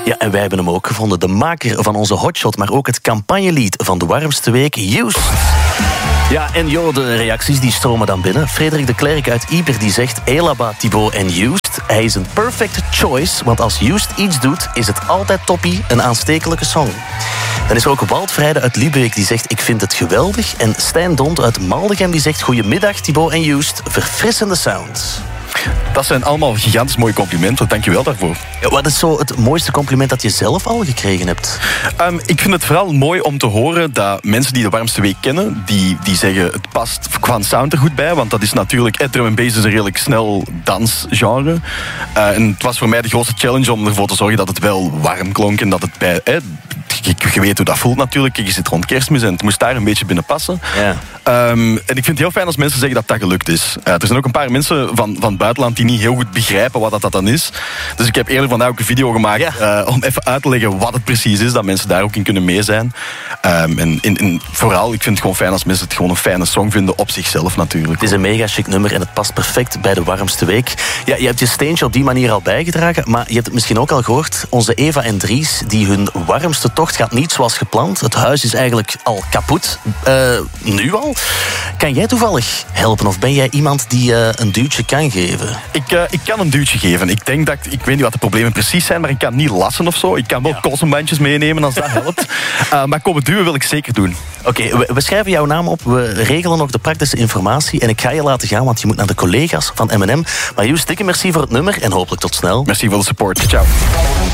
Ja, en wij hebben hem ook gevonden. De maker van onze hotshot, maar ook het campagnelied van de warmste week, Used. Ja, en de reacties die stromen dan binnen. Frederik de Klerk uit Ieper die zegt... Elaba, Thibaut en Used. Hij is een perfect choice, want als Used iets doet... is het altijd toppie, een aanstekelijke song. Dan is er ook Walt Vrijde uit Liebeek die zegt... Ik vind het geweldig. En Stijn Dont uit Maldegem die zegt... Goedemiddag, Thibaut en Used. Verfrissende sound. Dat zijn allemaal gigantisch mooie complimenten. Dank je wel daarvoor. Ja, wat is zo het mooiste compliment dat je zelf al gekregen hebt? Ik vind het vooral mooi om te horen dat mensen die de warmste week kennen, die zeggen het past qua sound er goed bij, want dat is natuurlijk, drum and bass is een redelijk snel dansgenre. En het was voor mij de grootste challenge om ervoor te zorgen dat het wel warm klonk en dat het bij... Je weet hoe dat voelt natuurlijk. Je zit rond Kerstmis en het moest daar een beetje binnen passen. Ja. En ik vind het heel fijn als mensen zeggen dat dat gelukt is. Er zijn ook een paar mensen van het buitenland die niet heel goed begrijpen wat dat dan is. Dus ik heb eerder vandaag ook een video gemaakt om even uit te leggen wat het precies is, dat mensen daar ook in kunnen mee zijn. En vooral, ik vind het gewoon fijn als mensen het gewoon een fijne song vinden op zichzelf natuurlijk. Het is een mega chic nummer en het past perfect bij de warmste week. Ja, je hebt je steentje op die manier al bijgedragen, maar je hebt het misschien ook al gehoord. Onze Eva en Dries, die hun warmste tocht gaat niet zoals gepland. Het huis is eigenlijk al kapot. Nu al. Kan jij toevallig helpen of ben jij iemand die een duwtje kan geven? Ik kan een duwtje geven. Ik denk dat ik weet niet wat de problemen precies zijn, maar ik kan niet lassen of zo. Ik kan wel kostenbandjes meenemen als dat helpt. Maar komen duwen wil ik zeker doen. Oké, we schrijven jouw naam op. We regelen nog de praktische informatie. En ik ga je laten gaan, want je moet naar de collega's van M&M. Maar Joes, dikke merci voor het nummer en hopelijk tot snel. Merci voor de support. Ciao.